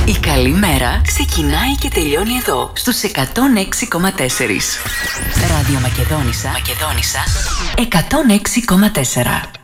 Η καλή μέρα ξεκινάει και τελειώνει εδώ, στους 106,4. Ράδιο Μακεδόνισσα 106,4.